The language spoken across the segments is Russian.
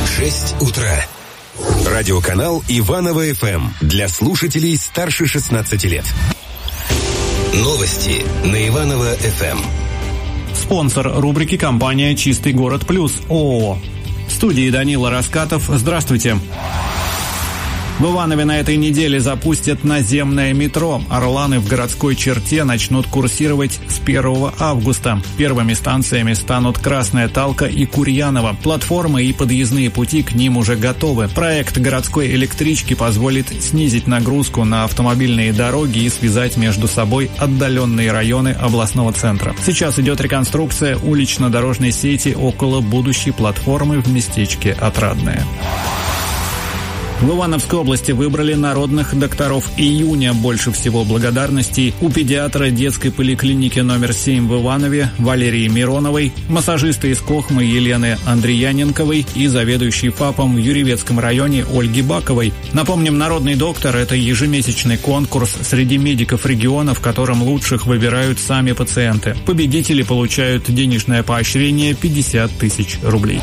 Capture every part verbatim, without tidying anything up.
шесть утра. Радиоканал Иваново-ФМ для слушателей старше шестнадцати лет. Новости на Иваново-ФМ. Спонсор рубрики — компания «Чистый город плюс» ООО. В студии Данила Раскатов. Здравствуйте. В Иванове на этой неделе запустят наземное метро. Орланы в городской черте начнут курсировать с первого августа. Первыми станциями станут Красная Талка и Курьяново. Платформы и подъездные пути к ним уже готовы. Проект городской электрички позволит снизить нагрузку на автомобильные дороги и связать между собой отдаленные районы областного центра. Сейчас идет реконструкция улично-дорожной сети около будущей платформы в местечке Отрадное. В Ивановской области выбрали народных докторов июня. Больше всего благодарностей у педиатра детской поликлиники номер семь в Иванове Валерии Мироновой, массажиста из Кохмы Елены Андреяненковой и заведующей ФАПом в Юрьевецком районе Ольги Баковой. Напомним, народный доктор – это ежемесячный конкурс среди медиков региона, в котором лучших выбирают сами пациенты. Победители получают денежное поощрение пятьдесят тысяч рублей.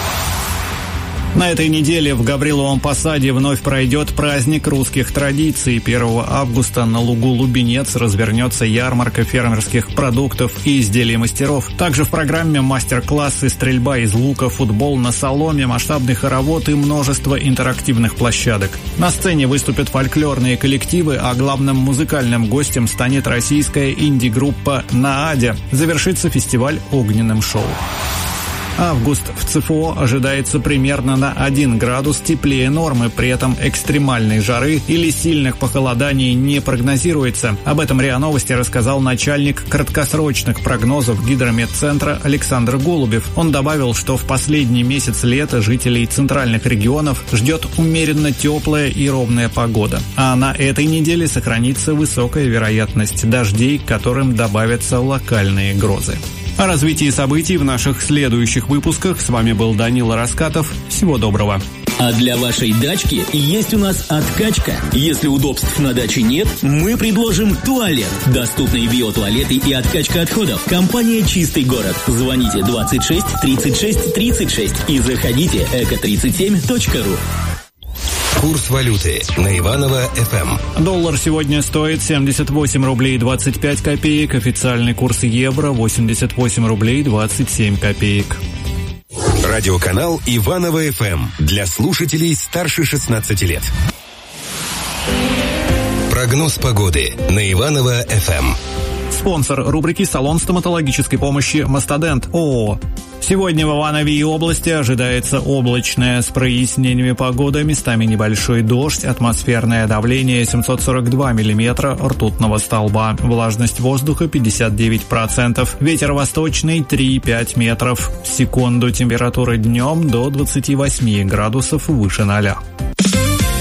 На этой неделе в Гавриловом Посаде вновь пройдет праздник русских традиций. первого августа на лугу Лубенец развернется ярмарка фермерских продуктов и изделий мастеров. Также в программе мастер-классы, стрельба из лука, футбол на соломе, масштабный хоровод и множество интерактивных площадок. На сцене выступят фольклорные коллективы, а главным музыкальным гостем станет российская инди-группа «Наадя». Завершится фестиваль огненным шоу. Август в ЦФО ожидается примерно на один градус теплее нормы, при этом экстремальной жары или сильных похолоданий не прогнозируется. Об этом РИА Новости рассказал начальник краткосрочных прогнозов Гидрометцентра Александр Голубев. Он добавил, что в последний месяц лета жителей центральных регионов ждет умеренно теплая и ровная погода. А на этой неделе сохранится высокая вероятность дождей, к которым добавятся локальные грозы. О развитии событий в наших следующих выпусках. С вами был Данила Раскатов. Всего доброго. А для вашей дачки есть у нас откачка. Если удобств на даче нет, мы предложим туалет. Доступные биотуалеты и откачка отходов. Компания «Чистый город». Звоните двадцать шесть тридцать шесть тридцать шесть и заходите эко тридцать семь точка ру. Курс валюты на Иваново-ФМ. Доллар сегодня стоит семьдесят восемь рублей двадцать пять копеек. Официальный курс евро восемьдесят восемь рублей двадцать семь копеек. Радиоканал Иваново-ФМ для слушателей старше шестнадцати лет. Прогноз погоды на Иваново-ФМ. Спонсор рубрики — салон стоматологической помощи «Мастодент» ООО. Сегодня в Иванове и области ожидается облачная с прояснениями погода, местами небольшой дождь, атмосферное давление семьсот сорок два миллиметра ртутного столба, влажность воздуха пятьдесят девять процентов, ветер восточный три и пять метров в секунду, температура днем до двадцати восьми градусов выше ноля.